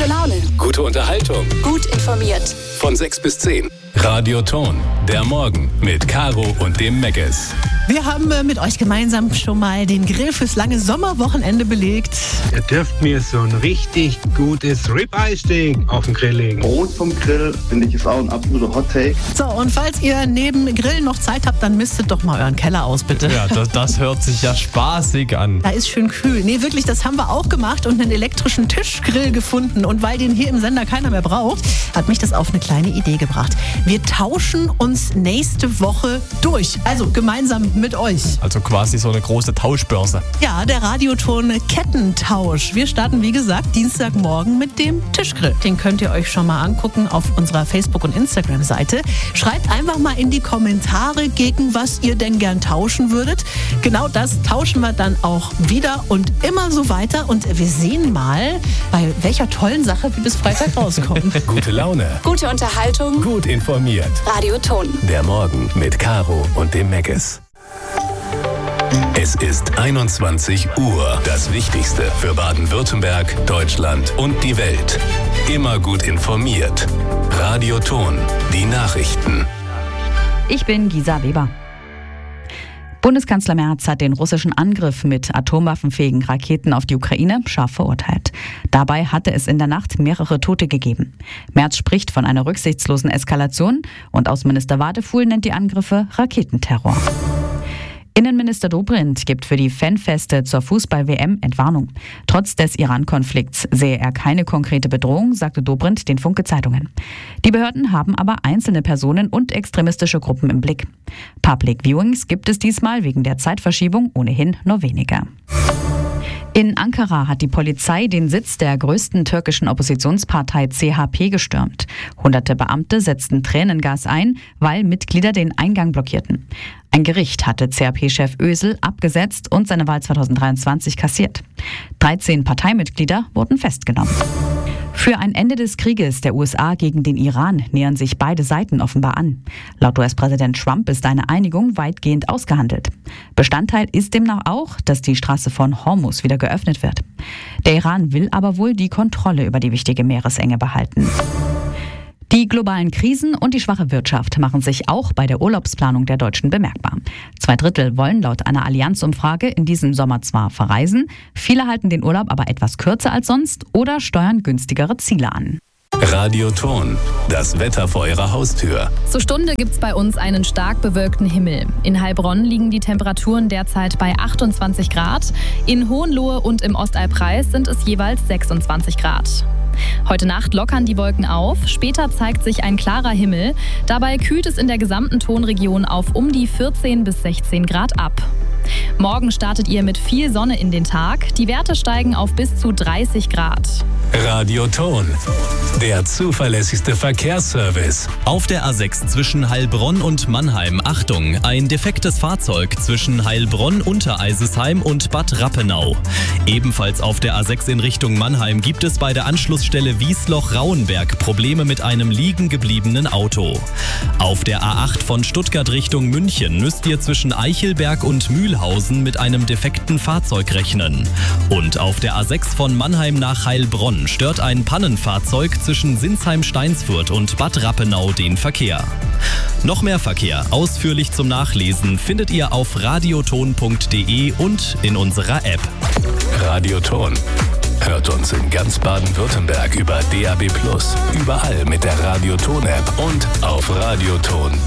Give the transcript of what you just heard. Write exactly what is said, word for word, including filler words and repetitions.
Laune. Gute Unterhaltung. Gut informiert. Von sechs bis zehn. Radioton. Der Morgen mit Caro und dem Megges. Wir haben äh, mit euch gemeinsam schon mal den Grill fürs lange Sommerwochenende belegt. Ihr dürft mir so ein richtig gutes Ribeye-Steak auf den Grill legen. Brot vom Grill, finde ich, ist auch ein absoluter Hot-Take. So, und falls ihr neben Grillen noch Zeit habt, dann mistet doch mal euren Keller aus, bitte. Ja, das, das hört sich ja spaßig an. Da ist schön kühl. Nee, wirklich, das haben wir auch gemacht und einen elektrischen Tischgrill gefunden. Und weil den hier im Sender keiner mehr braucht, hat mich das auf eine kleine Idee gebracht. Wir tauschen uns nächste Woche durch. Also gemeinsam mit euch. Also quasi so eine große Tauschbörse. Ja, der Radioton Kettentausch. Wir starten, wie gesagt, Dienstagmorgen mit dem Tischgrill. Den könnt ihr euch schon mal angucken auf unserer Facebook- und Instagram-Seite. Schreibt einfach mal in die Kommentare, gegen was ihr denn gern tauschen würdet. Genau das tauschen wir dann auch wieder und immer so weiter. Und wir sehen mal, bei welcher tollen Sache wir bis Freitag rauskommen. Gute Laune. Gute Unterhaltung. Gut informiert. Radioton. Der Morgen mit Caro und dem Megges. Es ist einundzwanzig Uhr. Das Wichtigste für Baden-Württemberg, Deutschland und die Welt. Immer gut informiert. Radioton. Die Nachrichten. Ich bin Gisa Weber. Bundeskanzler Merz hat den russischen Angriff mit atomwaffenfähigen Raketen auf die Ukraine scharf verurteilt. Dabei hatte es in der Nacht mehrere Tote gegeben. Merz spricht von einer rücksichtslosen Eskalation und Außenminister Wadefuhl nennt die Angriffe Raketenterror. Innenminister Dobrindt gibt für die Fanfeste zur Fußball-W M Entwarnung. Trotz des Iran-Konflikts sehe er keine konkrete Bedrohung, sagte Dobrindt den Funke-Zeitungen. Die Behörden haben aber einzelne Personen und extremistische Gruppen im Blick. Public Viewings gibt es diesmal wegen der Zeitverschiebung ohnehin nur weniger. In Ankara hat die Polizei den Sitz der größten türkischen Oppositionspartei C H P gestürmt. Hunderte Beamte setzten Tränengas ein, weil Mitglieder den Eingang blockierten. Ein Gericht hatte C H P-Chef Özal abgesetzt und seine Wahl zweitausenddreiundzwanzig kassiert. dreizehn Parteimitglieder wurden festgenommen. Für ein Ende des Krieges der U S A gegen den Iran nähern sich beide Seiten offenbar an. Laut U S-Präsident Trump ist eine Einigung weitgehend ausgehandelt. Bestandteil ist demnach auch, dass die Straße von Hormuz wieder geöffnet wird. Der Iran will aber wohl die Kontrolle über die wichtige Meeresenge behalten. Die globalen Krisen und die schwache Wirtschaft machen sich auch bei der Urlaubsplanung der Deutschen bemerkbar. Zwei Drittel wollen laut einer Allianz-Umfrage in diesem Sommer zwar verreisen, viele halten den Urlaub aber etwas kürzer als sonst oder steuern günstigere Ziele an. Radioton. Das Wetter vor Ihrer Haustür. Zur Stunde gibt's bei uns einen stark bewölkten Himmel. In Heilbronn liegen die Temperaturen derzeit bei achtundzwanzig Grad. In Hohenlohe und im Ostalbkreis sind es jeweils sechsundzwanzig Grad. Heute Nacht lockern die Wolken auf, später zeigt sich ein klarer Himmel. Dabei kühlt es in der gesamten Tonregion auf um die vierzehn bis sechzehn Grad ab. Morgen startet ihr mit viel Sonne in den Tag. Die Werte steigen auf bis zu dreißig Grad. Radioton. Der zuverlässigste Verkehrsservice. Auf der A sechs zwischen Heilbronn und Mannheim. Achtung, ein defektes Fahrzeug zwischen Heilbronn, Untereisesheim und Bad Rappenau. Ebenfalls auf der A sechs in Richtung Mannheim gibt es bei der Anschlussstelle Wiesloch-Rauenberg Probleme mit einem liegen gebliebenen Auto. Auf der A acht von Stuttgart Richtung München müsst ihr zwischen Eichelberg und Mühlhausen mit einem defekten Fahrzeug rechnen. Und auf der A sechs von Mannheim nach Heilbronn stört ein Pannenfahrzeug zwischen Sinsheim-Steinsfurt und Bad Rappenau den Verkehr. Noch mehr Verkehr ausführlich zum Nachlesen findet ihr auf radioton punkt de und in unserer App. Radioton. Hört uns in ganz Baden-Württemberg über D A B plus, überall mit der Radioton-App und auf radioton